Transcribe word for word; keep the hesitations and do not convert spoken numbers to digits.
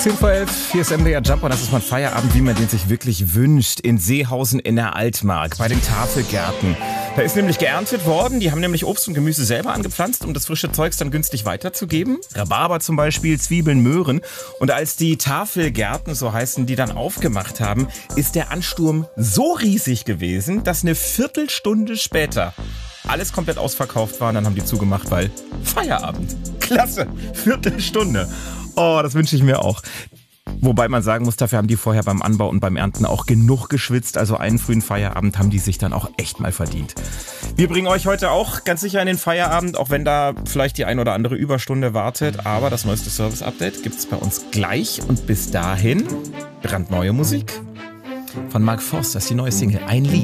zehn vor elf, hier ist M D R Jump und das ist mein Feierabend, wie man den sich wirklich wünscht, in Seehausen in der Altmark, bei den Tafelgärten. Da ist nämlich geerntet worden, die haben nämlich Obst und Gemüse selber angepflanzt, um das frische Zeugs dann günstig weiterzugeben. Rhabarber zum Beispiel, Zwiebeln, Möhren. Und als die Tafelgärten, so heißen, die dann aufgemacht haben, ist der Ansturm so riesig gewesen, dass eine Viertelstunde später alles komplett ausverkauft war und dann haben die zugemacht, weil Feierabend. Klasse, Viertelstunde. Oh, das wünsche ich mir auch. Wobei man sagen muss, dafür haben die vorher beim Anbau und beim Ernten auch genug geschwitzt. Also einen frühen Feierabend haben die sich dann auch echt mal verdient. Wir bringen euch heute auch ganz sicher in den Feierabend, auch wenn da vielleicht die ein oder andere Überstunde wartet. Aber das neueste Service-Update gibt es bei uns gleich. Und bis dahin brandneue Musik von Mark Forster. Das ist die neue Single, Ein Lied.